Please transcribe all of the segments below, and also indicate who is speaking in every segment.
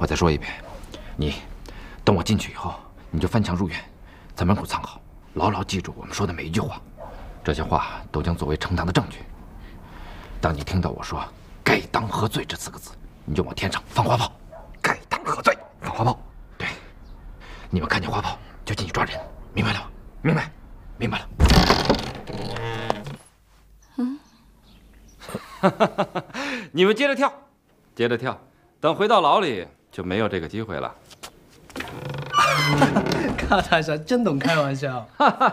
Speaker 1: 我再说一遍，你等我进去以后，你就翻墙入院，在门口藏好，牢牢记住我们说的每一句话。这些话都将作为呈堂的证据。当你听到我说“该当何罪”这4个字，你就往天上放花炮。该当何罪？放花炮。对，你们看见花炮就进去抓人，明白了吗？明白，明白了。你们接着跳，接着跳，等回到牢里就没有这个机会了。
Speaker 2: 卡大侠真懂开玩笑。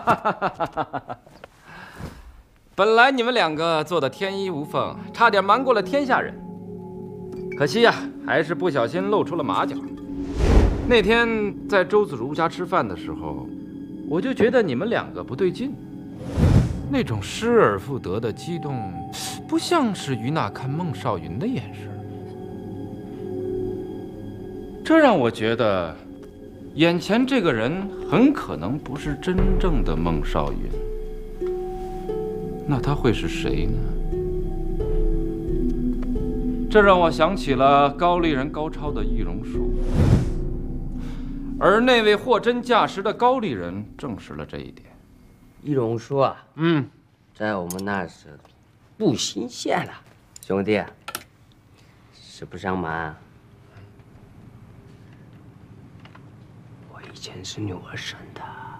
Speaker 1: 本来你们2个做的天衣无缝，差点瞒过了天下人，可惜呀，还是不小心露出了马脚。那天在周子如家吃饭的时候，我就觉得你们2个不对劲。那种失而复得的激动，不像是于娜看孟少云的眼神。这让我觉得，眼前这个人很可能不是真正的孟少云。那他会是谁呢？这让我想起了高丽人高超的易容术，而那位货真价实的高丽人证实了这一点。
Speaker 3: 易容术啊，在我们那是不新鲜了，兄弟，实不相瞒，我以前是女儿生的。